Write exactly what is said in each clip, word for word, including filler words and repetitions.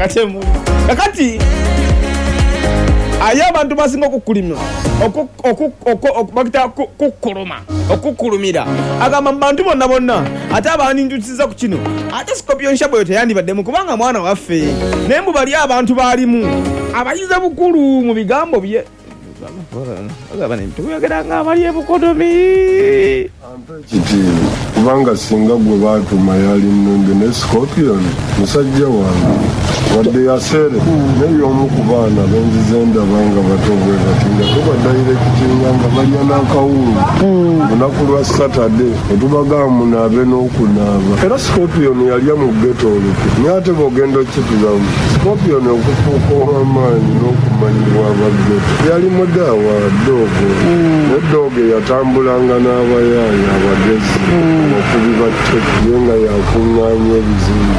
ate muli kakati aye abantu basinga okukulima bakita kukuluma okukulumira agamba bantu bonna bonna ate abaninjusiza ku kino ate Scorpion Shabo teyandibaddemu kubanga mwana waffe naye mbu bali abantu baalimu abayiza bukulu mu bigambo bye tuyogera nga abali ebukodomi kiti kubanga singa gwe baatuma yali nnungi ne Scorpion musajja wange wadde yasere naye omu ku baana benzize ndaba nga bato bwe bati nga tubadayirekitinga nga balya n'akawungu lunaku lwa Saturday netubagamba munaabe n'okunaaba era Scorpion yalya mu ghetto oluku naye ate bw'ogenda okkitulamu Scorpion okufuuka ow'amaanyi n'okumanyibwa abaghetto yali mudaawa doogo ne doogo yatambulanga n'abayaaya abagezi okubi batteke ye nga yakuŋŋaanya ebizibu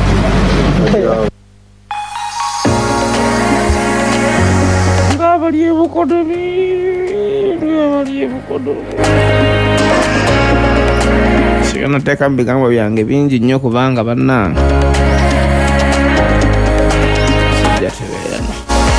ng'abali ebukodomi ng'abali ebukodomi sigana teeka mu bigambo byange bingi nnyo kubanga bannange sijja tebeerano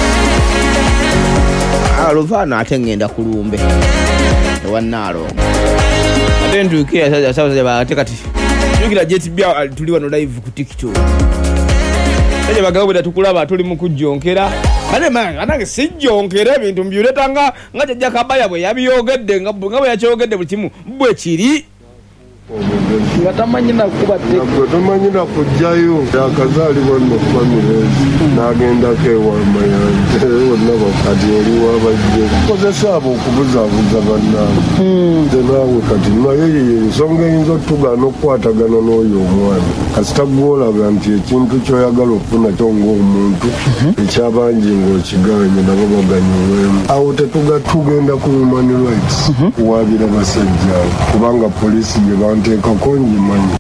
aluvaano ate ngenda ku lumbe ewa Naalongo ate ntuuke asabaza ate kati jukira jetibya tuli wano live ku TikTok ate bagabo bwe tukulaba tuli mu kujjonkera ate manga anange sijjonkera ebintu mbyuletanga nga jajja kabaya bwe yabiyogedde nga bwe yakyogedde buli kimu bwe kiri nga tamanyina kuba teko tamanyina kujjayo yakazaalibwa no family n'agendako ewama yange wonna bakati oli wabajje kozesa abo okubuzaabuza bannange nze naawe kati naye ensonga eyinza otugaana okukwatagana n'oyo omwana kasita gw'olaga nti ekintu ky'oyagala okufuna kyo ng'omuntu ekyabangi ng'okiganye nabo baganyulwemu awo tetugatugenda ku human rights kuwaabira basajja kubanga poliisi gye banteekako ngimanyi